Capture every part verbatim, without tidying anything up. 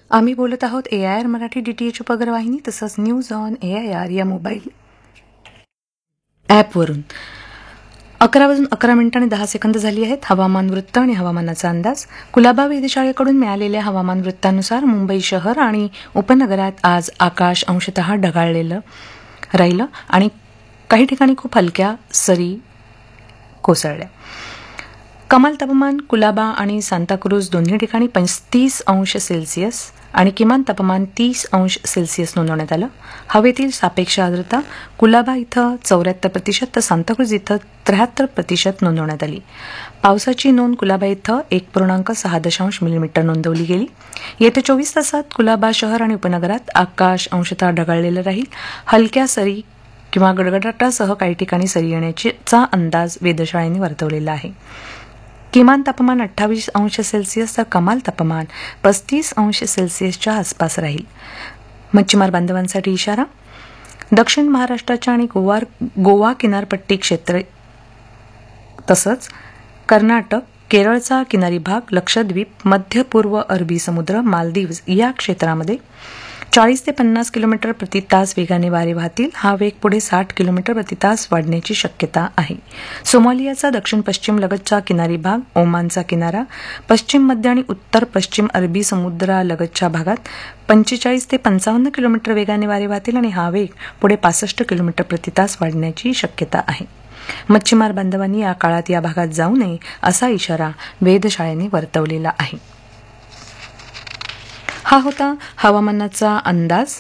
आम्ही बोलत आहोत ए I R Marathi D T H उपग्रवाहिनी तसंच news on A I R या मोबाईल ॲपवरून. अकरा वाजून अकरा मिनिटं आणि दहा सेकंद झाली आहेत. हवामान वृत्त आणि हवामानाचा अंदाज. कुलाबा वेधशाळेकडून मिळालेल्या हवामान वृत्तानुसार मुंबई शहर आणि उपनगरात आज आकाश अंशतः ढगाळलेलं राहिलं आणि काही ठिकाणी खूप हलक्या सरी कोसळल्या. कमाल तापमान कुलाबा आणि सांताक्रूज दोन्ही ठिकाणी पस्तीस अंश सेल्सिअस आणि किमान तापमान तीस अंश सेल्सिअस नोंदवण्यात आलं. हवेतील सापेक्ष आर्द्रता कुलाबा इथं चौऱ्याहत्तर प्रतिशत तर सांताक्रूज इथं त्र्याहत्तर प्रतिशत नोंदवण्यात आली. पावसाची नोंद कुलाबा इथं एक पूर्णांक सहा दशांश मिलीमीटर नोंदवली गेली. येत्या चोवीस तासात कुलाबा शहर आणि उपनगरात आकाश अंशतः ढगाळलेलं राहील. हलक्या सरी किंवा गडगडाटासह काही ठिकाणी सरी येण्याचा अंदाज वेधशाळेने वर्तवलेला आहे. किमान तापमान अठ्ठावीस अंश सेल्सिअस तर कमाल तापमान पस्तीस अंश सेल्सिअसच्या आसपास राहील. मच्छीमार बांधवांसाठी इशारा. दक्षिण महाराष्ट्राच्या आणि गोवा गोवा किनारपट्टी क्षेत्र तसंच कर्नाटक, केरळचा किनारी भाग, लक्षद्वीप, मध्य पूर्व अरबी समुद्र, मालदीव्स या क्षेत्रामध्ये चाळीस ते पन्नास किलोमीटर प्रति तास वेगाने वारे वाहतील. हा वेग पुढे साठ किलोमीटर प्रति तास वाढण्याची शक्यता आहे. सोमालियाचा दक्षिण पश्चिम लगतचा किनारी भाग, ओमानचा किनारा, पश्चिम मध्य आणि उत्तर पश्चिम अरबी समुद्रालगतच्या भागात पंचेचाळीस ते पंचावन्न किलोमीटर वेगाने वारे वाहतील आणि हा वेग पुढे पासष्ट किलोमीटर प्रति तास वाढण्याची शक्यता आहे. मच्छीमार बांधवांनी या काळात या भागात जाऊ नये असा इशारा वेधशाळेने वर्तवलेला आहे. हा होता हवामानाचा अंदाज.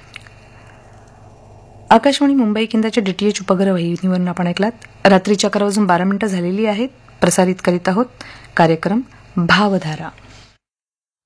आकाशवाणी मुंबई केंद्राच्या डीटीएच उपग्रह वाहिनीवरून आपण ऐकलात. रात्रीच्या अकरा वाजून बारा मिनिटं झालेली आहेत. प्रसारित करीत आहोत कार्यक्रम भावधारा.